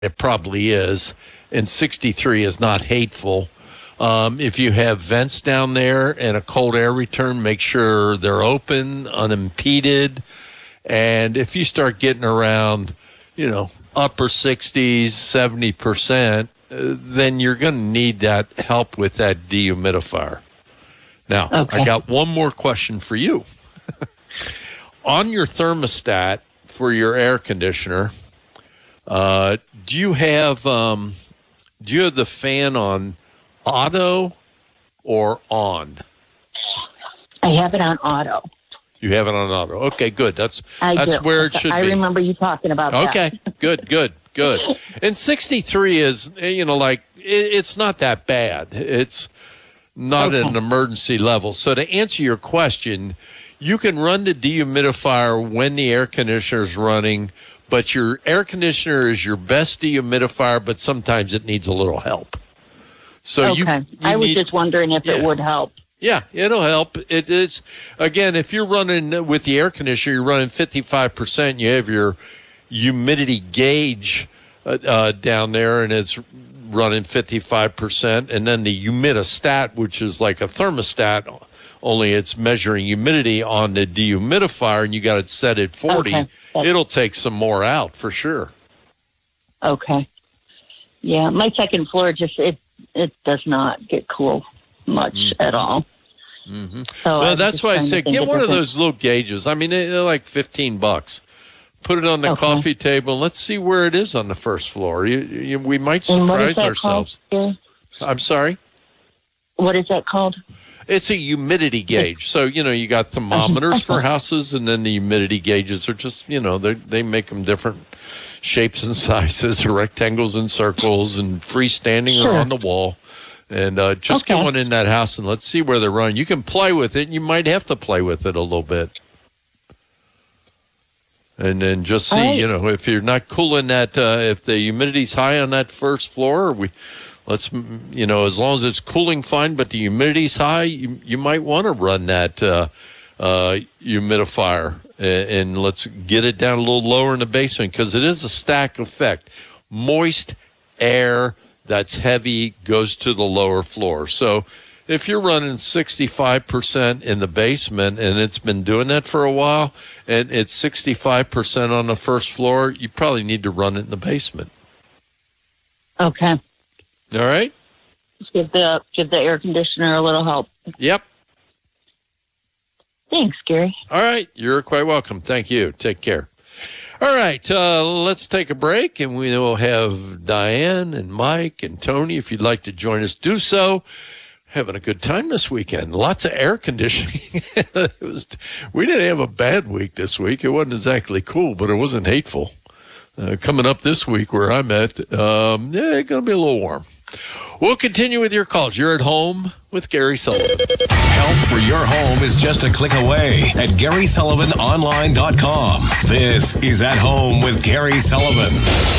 it probably is, and 63 is not hateful. If you have vents down there and a cold air return, make sure they're open, unimpeded. And if you start getting around, upper 60s, 70%, then you're going to need that help with that dehumidifier. Now, I got one more question for you. On your thermostat for your air conditioner, do you have the fan on auto or on? I have it on auto. You have it on auto. Okay, good. That's where it should be. I remember you talking about that. Okay, good. And 63 is, it's not that bad. It's not at an emergency level. So to answer your question, you can run the dehumidifier when the air conditioner is running, but your air conditioner is your best dehumidifier, but sometimes it needs a little help. So I was just wondering if it would help. Yeah, it'll help. It is, again, if you're running with the air conditioner, you're running 55%, you have your humidity gauge down there, and it's running 55%, and then the humidistat, which is like a thermostat, only it's measuring humidity on the dehumidifier, and you got it set at 40. Okay. It'll take some more out for sure. Okay. Yeah, my second floor it does not get cool much at all. Mm-hmm. So that's why I said get one of those little gauges. I mean, they're like $15. Put it on the coffee table. Let's see where it is on the first floor. We might surprise ourselves. I'm sorry? What is that called? It's a humidity gauge. So, you got thermometers for houses, and then the humidity gauges are just, they make them different shapes and sizes, rectangles and circles, and freestanding or on the wall. And just get one in that house, and let's see where they're running. You can play with it. You might have to play with it a little bit. And then just see, if you're not cooling that, if the humidity's high on that first floor, as long as it's cooling fine, but the humidity's high, you might want to run that humidifier, and let's get it down a little lower in the basement, because it is a stack effect. Moist air that's heavy goes to the lower floor. So if you're running 65% in the basement, and it's been doing that for a while, and it's 65% on the first floor, you probably need to run it in the basement. Okay. All right. Give the air conditioner a little help. Yep. Thanks, Gary. All right. You're quite welcome. Thank you. Take care. All right. Let's take a break, and we will have Diane and Mike and Tony. If you'd like to join us, do so. Having a good time this weekend. Lots of air conditioning. We didn't have a bad week this week. It wasn't exactly cool, but it wasn't hateful. Coming up this week where I'm at, it's going to be a little warm. We'll continue with your calls. You're at home with Gary Sullivan. Help for your home is just a click away at GarySullivanOnline.com. This is At Home with Gary Sullivan.